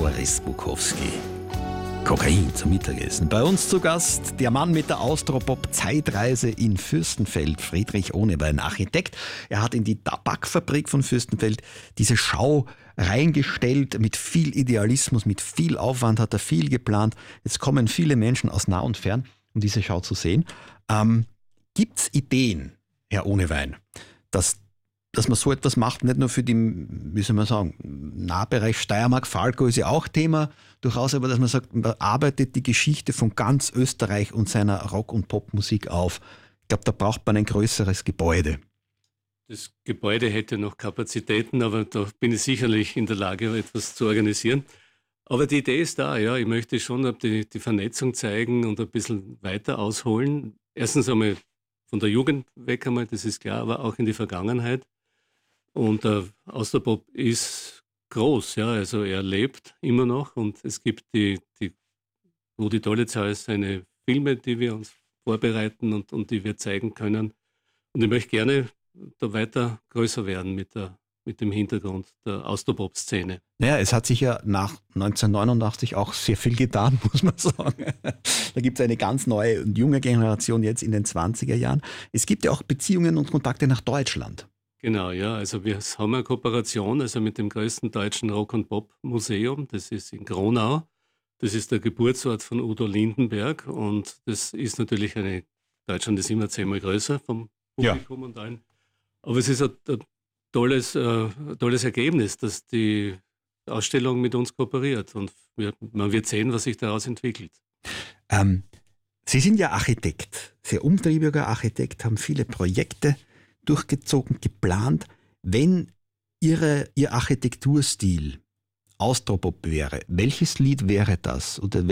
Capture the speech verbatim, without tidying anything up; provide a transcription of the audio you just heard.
Boris Bukowski. Kokain zum Mittagessen. Bei uns zu Gast der Mann mit der Austropop-Zeitreise in Fürstenfeld, Friedrich Ohnewein, Architekt. Er hat in die Tabakfabrik von Fürstenfeld diese Schau reingestellt. Mit viel Idealismus, mit viel Aufwand hat er viel geplant. Jetzt kommen viele Menschen aus nah und fern, um diese Schau zu sehen. Ähm, Gibt es Ideen, Herr Ohnewein, dass dass man so etwas macht, nicht nur für die, wie soll man sagen, Nahbereich Steiermark, Falco ist ja auch Thema durchaus, aber dass man sagt, man arbeitet die Geschichte von ganz Österreich und seiner Rock- und Popmusik auf. Ich glaube, da braucht man ein größeres Gebäude. Das Gebäude hätte noch Kapazitäten, aber da bin ich sicherlich in der Lage, etwas zu organisieren. Aber die Idee ist da, ja. Ich möchte schon die, die Vernetzung zeigen und ein bisschen weiter ausholen. Erstens einmal von der Jugend weg einmal, das ist klar, aber auch in die Vergangenheit. Und der Austropop ist groß, ja, also er lebt immer noch und es gibt die, die Rudi Dolezal seine Filme, die wir uns vorbereiten und, und die wir zeigen können. Und ich möchte gerne da weiter größer werden mit, der, mit dem Hintergrund der Austropop-Szene. Naja, es hat sich ja nach neunzehnhundertneunundachtzig auch sehr viel getan, muss man sagen. Da gibt es eine ganz neue und junge Generation jetzt in den zwanziger Jahren. Es gibt ja auch Beziehungen und Kontakte nach Deutschland. Genau, ja. Also wir haben eine Kooperation also mit dem größten deutschen Rock- und Pop-Museum. Das ist in Gronau. Das ist der Geburtsort von Udo Lindenberg. Und das ist natürlich eine, Deutschland ist immer zehnmal größer vom Publikum ja. und allen. Aber es ist ein, ein tolles, äh, tolles Ergebnis, dass die Ausstellung mit uns kooperiert. Und wir, man wird sehen, was sich daraus entwickelt. Ähm, Sie sind ja Architekt, sehr umtriebiger Architekt, haben viele Projekte durchgezogen, geplant. Wenn Ihre, Ihr Architekturstil Austropop wäre, welches Lied wäre das? Oder